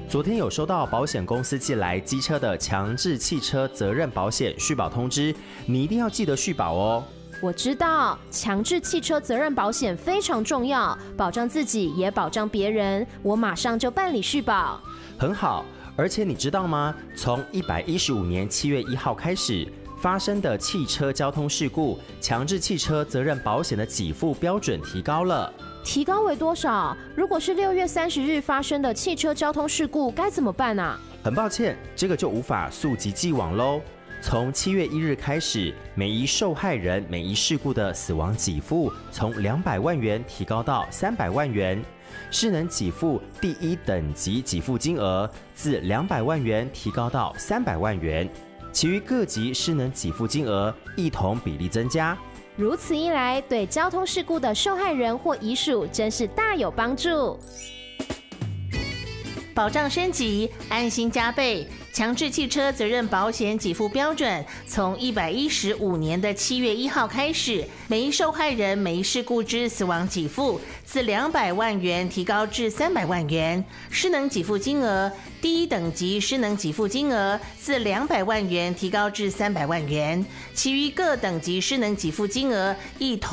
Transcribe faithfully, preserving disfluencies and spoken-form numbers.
昨天有收到保险公司寄来机车的强制汽车责任保险续保通知，你一定要记得续保哦。 我知道，强制汽车责任保险非常重要，保障自己也保障别人。我马上就办理续保。 很好，而且你知道吗？从一百一十五年七月一号开始发生的汽车交通事故，强制汽车责任保险的给付标准提高了。 提高为多少？如果是六月三十日发生的汽车交通事故，该怎么办啊？ 很抱歉，这个就无法溯及既往喽。从七月一日开始，每一受害人每一事故的死亡给付从两百万元提高到三百万元，失能给付第一等级给付金额自两百万元提高到三百万元，其余各级失能给付金额一同比例增加。 如此一来，对交通事故的受害人或遗属真是大有帮助。 保障升级，安心加倍。强制汽车责任保险给付标准从一百一十五年的七月一号开始，每一受害人每一事故之死亡给付自两百万元提高至三百万元，失能给付金额第一等级失能给付金额自两百万元提高至三百万元，其余各等级失能给付金额一同